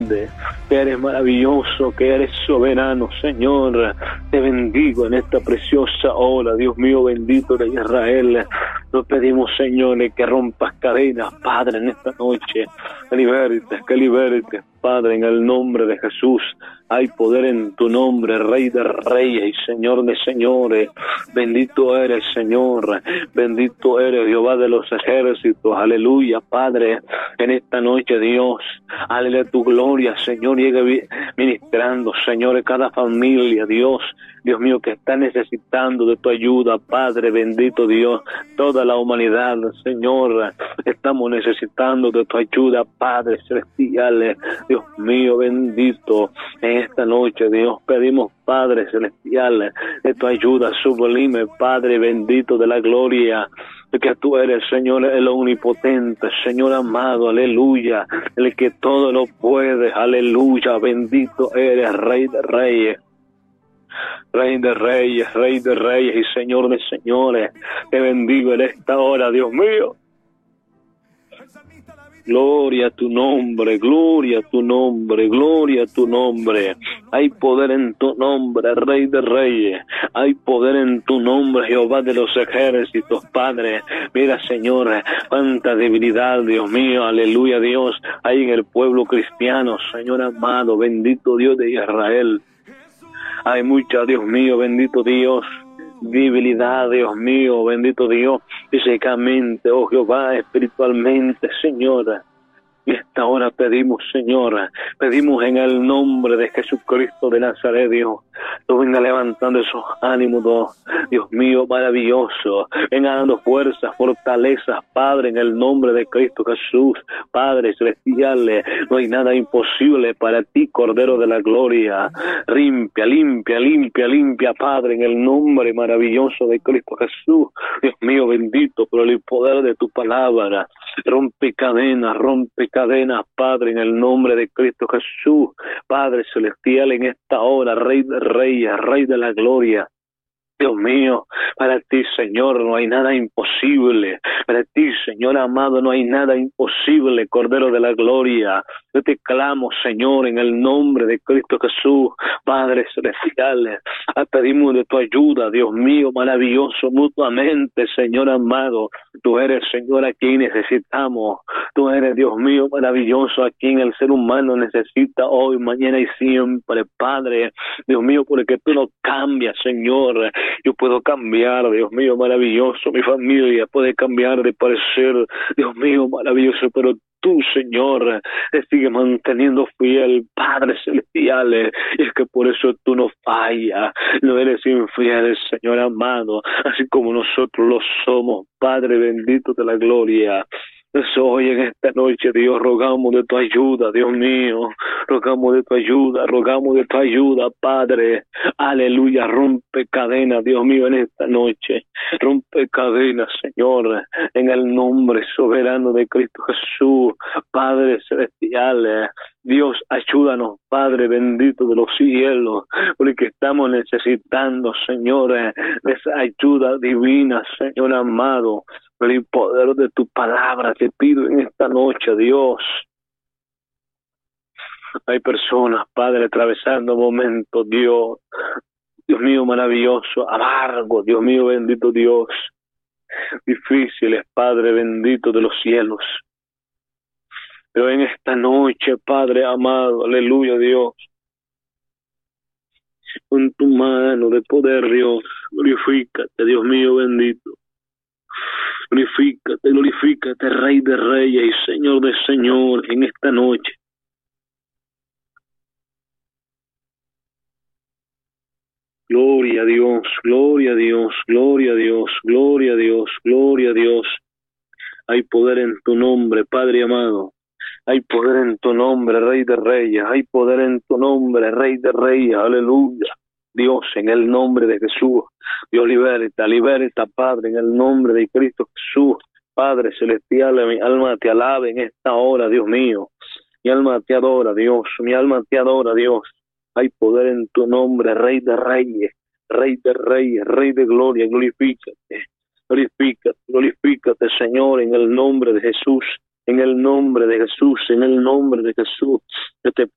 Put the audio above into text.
grande, que eres maravilloso, que eres soberano, Señor. Te bendigo en esta preciosa hora, Dios mío bendito de Israel. Nos pedimos, Señor, que rompas cadenas, Padre, en esta noche. Que libertes, Padre, en el nombre de Jesús. Hay poder en tu nombre, Rey de Reyes y Señor de Señores. Bendito eres, Señor. Bendito eres, Jehová de los ejércitos. Aleluya, Padre. En esta noche, Dios, aleluya, tu gloria, Señor, llegue ministrando, Señor, cada familia, Dios mío, que está necesitando de tu ayuda, Padre, bendito Dios. Toda la humanidad, Señor, estamos necesitando de tu ayuda, Padre celestial. Dios mío, bendito. En esta noche, Dios, pedimos, Padre celestial, de tu ayuda sublime, Padre bendito de la gloria, que tú eres, Señor, el omnipotente, Señor amado, aleluya, el que todo lo puede, aleluya, bendito eres, Rey de Reyes. Rey de Reyes, Rey de Reyes y Señor de Señores. Te bendigo en esta hora, Dios mío. Gloria a tu nombre, gloria a tu nombre, gloria a tu nombre. Hay poder en tu nombre, Rey de Reyes. Hay poder en tu nombre, Jehová de los ejércitos, Padre. Mira, Señor, cuánta debilidad, Dios mío, aleluya, Dios, hay en el pueblo cristiano, Señor amado, bendito Dios de Israel. Hay mucha, Dios mío, bendito Dios, debilidad, Dios mío, bendito Dios, físicamente, oh Jehová, espiritualmente, Señor. Y esta hora pedimos, Señor, pedimos en el nombre de Jesucristo de Nazaret, Dios, tú venga levantando esos ánimos, Dios mío, maravilloso, venga dando fuerzas, fortalezas, Padre, en el nombre de Cristo Jesús, Padre celestial, no hay nada imposible para ti, Cordero de la Gloria. Limpia, limpia, limpia, limpia, Padre, en el nombre maravilloso de Cristo Jesús, Dios mío, bendito por el poder de tu palabra. Rompe cadenas, Padre, en el nombre de Cristo Jesús, Padre celestial, en esta hora, Rey de Reyes, Rey de la Gloria. Dios mío, para ti, Señor, no hay nada imposible. Para ti, Señor amado, no hay nada imposible, Cordero de la Gloria. Yo te clamo, Señor, en el nombre de Cristo Jesús, Padre celestial. Pedimos de tu ayuda, Dios mío, maravilloso, mutuamente, Señor amado. Tú eres, Señor, a quien necesitamos. Tú eres, Dios mío, maravilloso, a quien el ser humano necesita hoy, mañana y siempre, Padre. Dios mío, porque tú no cambias, Señor. Yo puedo cambiar, Dios mío, maravilloso. Mi familia puede cambiar de parecer, Dios mío, maravilloso, pero tú, Señor, te sigues manteniendo fiel, Padre celestial, y es que por eso tú no fallas, no eres infiel, Señor amado, así como nosotros lo somos, Padre bendito de la gloria. Hoy en esta noche, Dios, rogamos de tu ayuda, Dios mío, rogamos de tu ayuda, Padre, aleluya, rompe cadenas, Dios mío, en esta noche, rompe cadenas, Señor, en el nombre soberano de Cristo Jesús, Padre celestial. Dios, ayúdanos, Padre bendito de los cielos, porque estamos necesitando, Señor, esa ayuda divina, Señor amado, por el poder de tu palabra. Te pido en esta noche, Dios. Hay personas, Padre, atravesando momentos, Dios mío, maravilloso, amargo, Dios mío, bendito Dios, difíciles, Padre bendito de los cielos. Pero en esta noche, Padre amado, aleluya, Dios, con tu mano de poder, Dios, glorifícate, Dios mío, bendito. Glorifícate, Rey de Reyes y Señor de Señores, en esta noche. Gloria a Dios, gloria a Dios, gloria a Dios, gloria a Dios, gloria a Dios. Hay poder en tu nombre, Padre amado. Hay poder en tu nombre, Rey de Reyes. Hay poder en tu nombre, Rey de Reyes. Aleluya. Dios, en el nombre de Jesús. Dios, liberta, Padre, en el nombre de Cristo Jesús. Padre celestial, mi alma te alaba en esta hora, Dios mío. Mi alma te adora, Dios. Mi alma te adora, Dios. Hay poder en tu nombre, Rey de Reyes. Rey de Reyes, Rey de Gloria. Glorifícate. Glorifícate, Señor, en el nombre de Jesús. En el nombre de Jesús, en el nombre de Jesús. Yo te